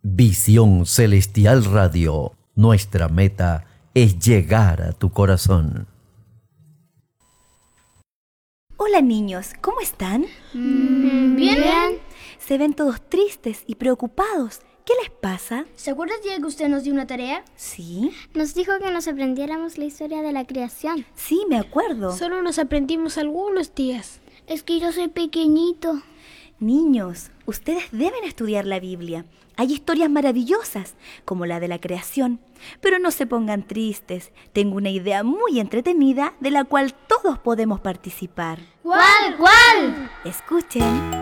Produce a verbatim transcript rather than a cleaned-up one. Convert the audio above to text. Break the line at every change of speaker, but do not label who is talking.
Visión Celestial Radio. Nuestra meta es llegar a tu corazón.
Hola niños, ¿cómo están?
Mm, bien. bien.
Se ven todos tristes y preocupados. ¿Qué les pasa?
¿Se acuerda el día que usted nos dio una tarea?
Sí.
Nos dijo que nos aprendiéramos la historia de la creación.
Sí, me acuerdo.
Solo nos aprendimos algunos días.
Es que yo soy pequeñito.
Niños, ustedes deben estudiar la Biblia. Hay historias maravillosas, como la de la creación. Pero no se pongan tristes. Tengo una idea muy entretenida de la cual todos podemos participar.
¿Cuál? ¿Cuál?
Escuchen.